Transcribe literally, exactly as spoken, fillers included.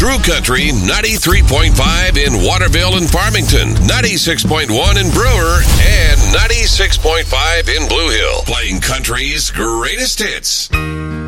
Brew Country ninety-three point five in Waterville and Farmington, ninety-six point one in Brewer, and ninety-six point five in Blue Hill. Playing country's greatest hits.